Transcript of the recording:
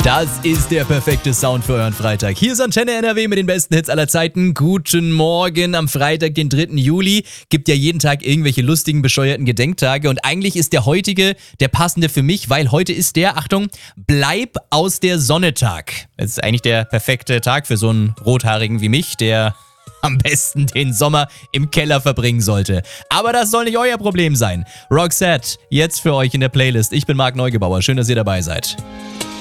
Das ist der perfekte Sound für euren Freitag. Hier ist Antenne NRW mit den besten Hits aller Zeiten. Guten Morgen am Freitag, den 3. Juli. Gibt ja jeden Tag irgendwelche lustigen, bescheuerten Gedenktage. Und eigentlich ist der heutige der passende für mich, weil heute ist der, Achtung, Bleib aus der Sonne Tag. Das ist eigentlich der perfekte Tag für so einen Rothaarigen wie mich, der am besten den Sommer im Keller verbringen sollte. Aber das soll nicht euer Problem sein. Roxette, jetzt für euch in der Playlist. Ich bin Marc Neugebauer. Schön, dass ihr dabei seid.